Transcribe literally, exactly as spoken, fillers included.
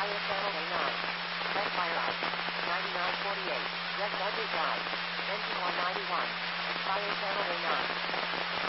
Expire channel A nine. Set fire out. ninety-nine forty-eight. Red budget drive. Engine one ninety-one. Expire channel A nine.